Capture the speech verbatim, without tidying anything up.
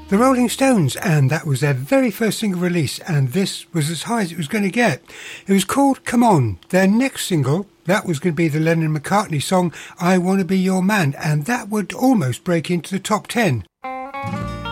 The Rolling Stones, and that was their very first single release, and this was as high as it was going to get. It was called Come On. Their next single, that was going to be the Lennon-McCartney song I Want to Be Your Man, and that would almost break into the top ten.